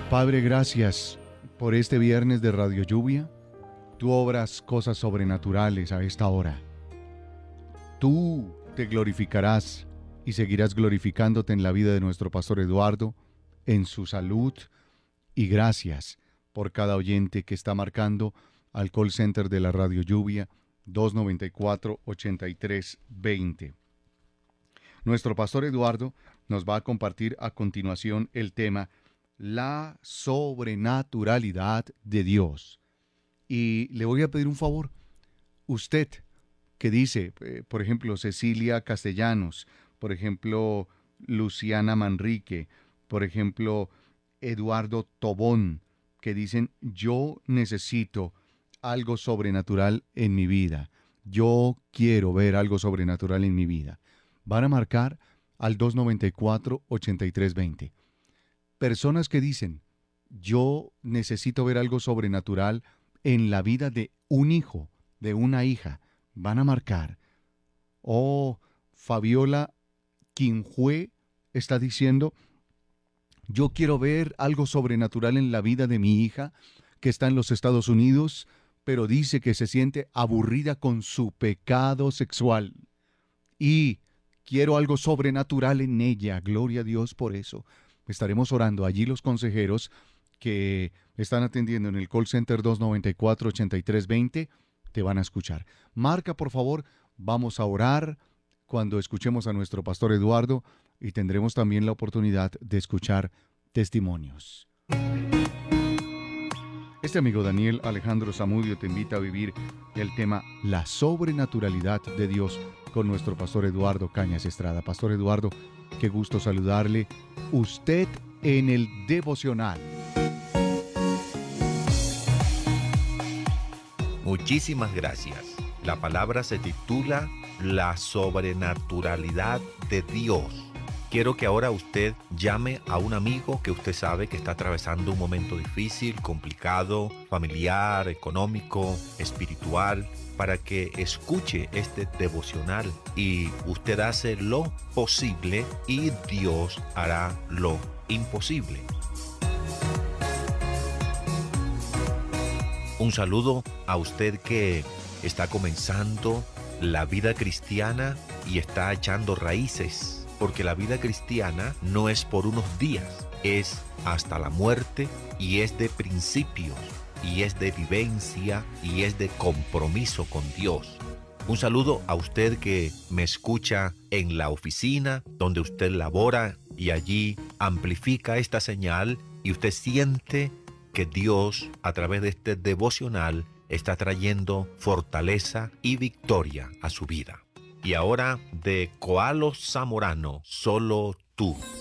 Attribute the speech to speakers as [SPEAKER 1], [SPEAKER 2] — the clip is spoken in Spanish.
[SPEAKER 1] Padre, gracias por este viernes de Radio Lluvia. Tú obras cosas sobrenaturales a esta hora. Tú te glorificarás y seguirás glorificándote en la vida de nuestro pastor Eduardo, en su salud. Y gracias por cada oyente que está marcando al call center de la Radio Lluvia 294-8320. Nuestro pastor Eduardo nos va a compartir a continuación el tema la sobrenaturalidad de Dios. Y le voy a pedir un favor. Usted que dice, por ejemplo, Cecilia Castellanos, por ejemplo, Luciana Manrique, por ejemplo, Eduardo Tobón, que dicen, yo necesito algo sobrenatural en mi vida. Yo quiero ver algo sobrenatural en mi vida. Van a marcar al 294-8320. Personas que dicen, yo necesito ver algo sobrenatural en la vida de un hijo, de una hija, van a marcar. Fabiola Quinjue está diciendo, yo quiero ver algo sobrenatural en la vida de mi hija que está en los Estados Unidos, pero dice que se siente aburrida con su pecado sexual. Y quiero algo sobrenatural en ella. Gloria a Dios por eso. Estaremos orando. Allí los consejeros que están atendiendo en el call center 294-8320 te van a escuchar. Marca, por favor. Vamos a orar cuando escuchemos a nuestro pastor Eduardo y tendremos también la oportunidad de escuchar testimonios. Este amigo Daniel Alejandro Zamudio te invita a vivir el tema La sobrenaturalidad de Dios con nuestro pastor Eduardo Cañas Estrada. Pastor Eduardo, qué gusto saludarle. Usted en el devocional.
[SPEAKER 2] Muchísimas gracias. La palabra se titula La sobrenaturalidad de Dios. Quiero que ahora usted llame a un amigo que usted sabe que está atravesando un momento difícil, complicado, familiar, económico, espiritual, para que escuche este devocional y usted hace lo posible y Dios hará lo imposible. Un saludo a usted que está comenzando la vida cristiana y está echando raíces. Porque la vida cristiana no es por unos días, es hasta la muerte y es de principios, y es de vivencia y es de compromiso con Dios. Un saludo a usted que me escucha en la oficina donde usted labora y allí amplifica esta señal y usted siente que Dios a través de este devocional está trayendo fortaleza y victoria a su vida. Y ahora de Koalo Zamorano, Solo Tú.